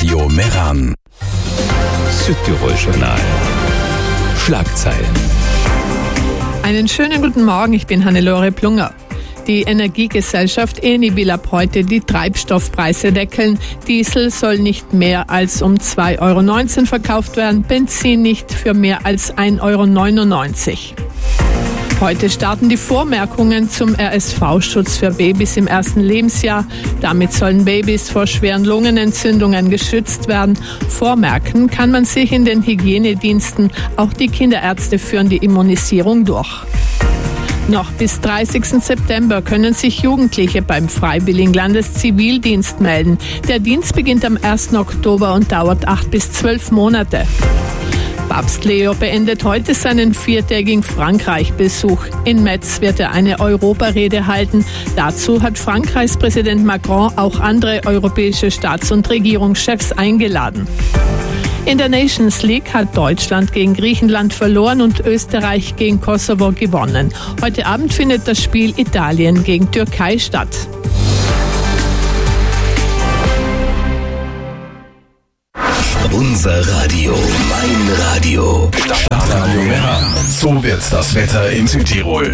Stadtradio Meran. Südtirol-Journal. Schlagzeilen. Einen schönen guten Morgen, ich bin Hannelore Plunger. Die Energiegesellschaft Eni will ab heute die Treibstoffpreise deckeln. Diesel soll nicht mehr als um 2,19 € verkauft werden, Benzin nicht für mehr als 1,99 €. Heute starten die Vormerkungen zum RSV-Schutz für Babys im ersten Lebensjahr. Damit sollen Babys vor schweren Lungenentzündungen geschützt werden. Vormerken kann man sich in den Hygienediensten. Auch die Kinderärzte führen die Immunisierung durch. Noch bis 30. September können sich Jugendliche beim Freiwilligen Landeszivildienst melden. Der Dienst beginnt am 1. Oktober und dauert 8 bis 12 Monate. Papst Leo beendet heute seinen 4-tägigen Frankreich-Besuch. In Metz wird er eine Europarede halten. Dazu hat Frankreichs Präsident Macron auch andere europäische Staats- und Regierungschefs eingeladen. In der Nations League hat Deutschland gegen Griechenland verloren und Österreich gegen Kosovo gewonnen. Heute Abend findet das Spiel Italien gegen Türkei statt. Unser Radio, mein Radio. Stadtradio Meran. So wird das Wetter in Südtirol.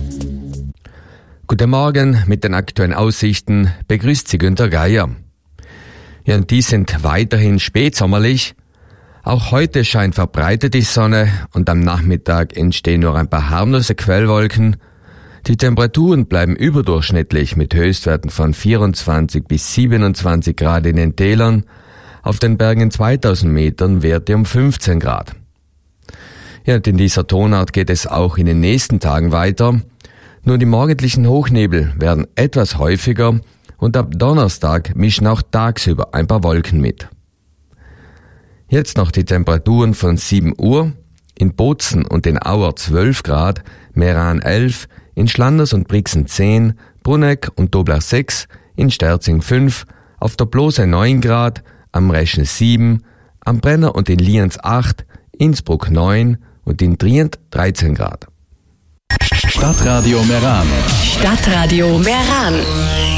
Guten Morgen, mit den aktuellen Aussichten begrüßt Sie Günter Geier. Ja, und die sind weiterhin spätsommerlich. Auch heute scheint verbreitet die Sonne und am Nachmittag entstehen nur ein paar harmlose Quellwolken. Die Temperaturen bleiben überdurchschnittlich mit Höchstwerten von 24 bis 27 Grad in den Tälern. Auf den Bergen in 2000 Metern Werte um 15 Grad. Ja, und in dieser Tonart geht es auch in den nächsten Tagen weiter. Nur die morgendlichen Hochnebel werden etwas häufiger und ab Donnerstag mischen auch tagsüber ein paar Wolken mit. Jetzt noch die Temperaturen von 7 Uhr. In Bozen und in Auer 12 Grad, Meran 11, in Schlanders und Brixen 10, Bruneck und Dobler 6, in Sterzing 5, auf der Blose 9 Grad, am Reschen 7, am Brenner und in Lienz 8, Innsbruck 9 und in Trient 13 Grad. Stadtradio Meran. Stadtradio Meran.